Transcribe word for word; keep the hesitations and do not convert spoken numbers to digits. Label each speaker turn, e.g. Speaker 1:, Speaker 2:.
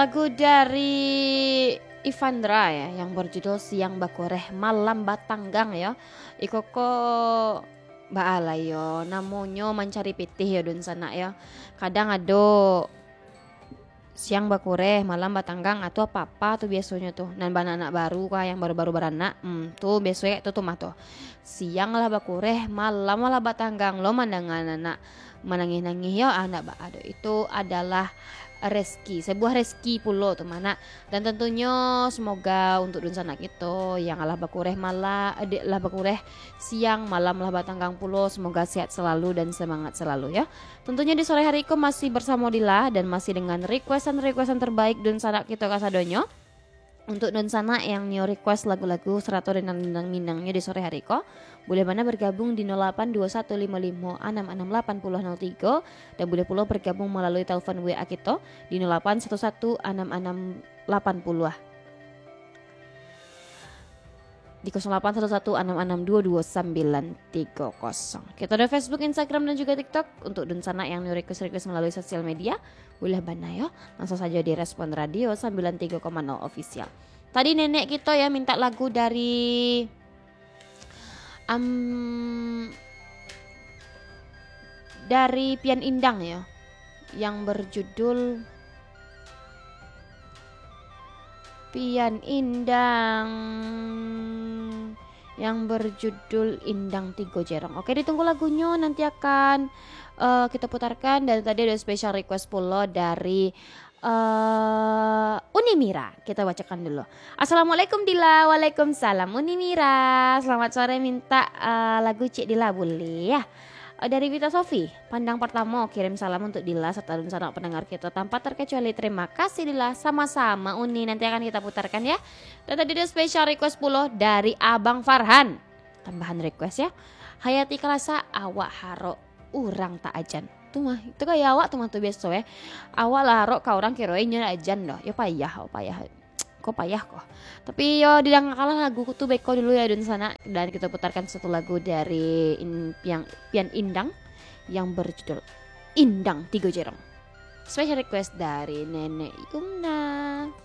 Speaker 1: Lagu dari Ivandra ya yang berjudul Siang Bakureh Malam Batanggang ya. Iko ko baala yo namonyo mencari pitih ya dun sana ya. Kadang ado siang bakureh malam batanggang atau apa-apa tuh biasanya tuh. Dan anak baru kah yang baru-baru beranak hmm, tuh biasanya itu tuh mah tuh. Siang lah bakureh malam lah batanggang lo mandangan anak menangis-nangis ya anak ada itu adalah rezeki, sebuah rezeki pulo tuh mana. Dan tentunya semoga untuk dun sanak itu yang Allah bakureh malah adik lah bakureh siang malam lah batanggang pulo semoga sehat selalu dan semangat selalu ya. Tentunya di sore hari ko masih bersama Dila dan masih dengan requestan-requestan terbaik dun sanak kita kasadonyo. Untuk dun sanak yang new request lagu-lagu serato dan minang-minangnya di sore hari ko boleh mana bergabung di nol delapan dua satu lima lima enam enam delapan nol nol tiga dan boleh pula bergabung melalui telepon W A kita di nol delapan satu satu enam enam delapan nol di nol delapan satu satu enam enam dua dua sembilan tiga nol. Kita ada Facebook, Instagram dan juga TikTok untuk dun sanak yang new request-request melalui sosial media. Boleh bana yo, langsung saja direspon radio sembilan tiga koma nol official. Tadi nenek kita ya minta lagu dari um, dari Pian Indang ya yang berjudul Pian Indang yang berjudul Indang Tigo Jerong. Oke, ditunggu lagunya nanti akan uh, kita putarkan. Dan tadi ada special request pula dari uh, Unimira. Kita bacakan dulu. Assalamualaikum Dila. Waalaikumsalam Unimira. Selamat sore, minta uh, lagu Cik Dila boleh ya. Dari Vita Sofi, pandang pertama kirim salam untuk Dila serta dun sanak pendengar kita tanpa terkecuali. Terima kasih Dila, sama-sama Uni, nanti akan kita putarkan ya. Dan tadi ada special request pula dari Abang Farhan, tambahan request ya. Hayati kelasa awak haro urang tak ajan. Tuh mah itu kayak awak tuh mah tuh biasa ya. Awak lah haro ka orang kironya ajan doh. Ya payah, oh payah. Kok payah kok. Tapi yo tidak kalah lagu tuh beko dulu ya dun sana. Dan kita putarkan satu lagu dari in, yang Pian Indang yang berjudul Indang Tigo Jerong. Special request dari Nenek Yumna.